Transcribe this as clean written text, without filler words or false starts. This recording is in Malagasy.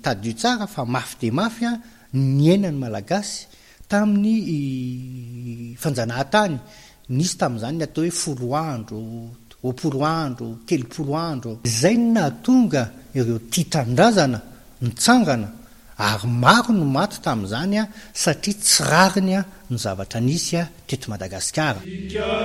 tadio tsara fa mafy de mafy a ny ainany malagasy tamin'ny fanjanahantany. Nisy tamin'izany ny atao hoe folo andro, roapolo andro, telopolo andro. Izay no nahatonga ireo tia tranondrazana nitsangana ary maro no maty tamin'izany a satria tsy rariny a ny zavatra nisy a teto Madagasikara.